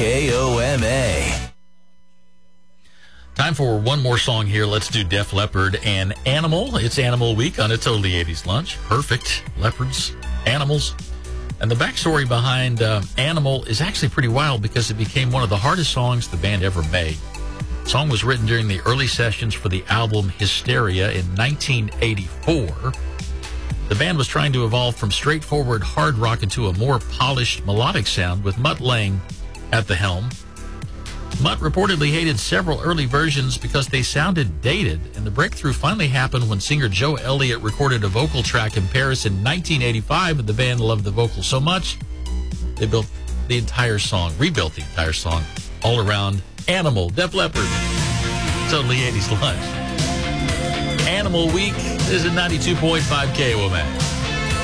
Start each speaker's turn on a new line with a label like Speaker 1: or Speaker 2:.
Speaker 1: KOMA.
Speaker 2: Time for one more song here. Let's do Def Leppard and Animal. It's Animal Week on A Totally 80s Lunch. Perfect. Leopards, animals. And the backstory behind Animal is actually pretty wild because it became one of the hardest songs the band ever made. The song was written during the early sessions for the album Hysteria in 1984. The band was trying to evolve from straightforward hard rock into a more polished melodic sound with Mutt Lange at the helm. Mutt reportedly hated several early versions because they sounded dated, and the breakthrough finally happened when singer Joe Elliott recorded a vocal track in Paris in 1985, and the band loved the vocal so much, they rebuilt the entire song all around Animal, Def Leppard. Totally 80s Lunch. Animal Week is at 92.5 KOMA.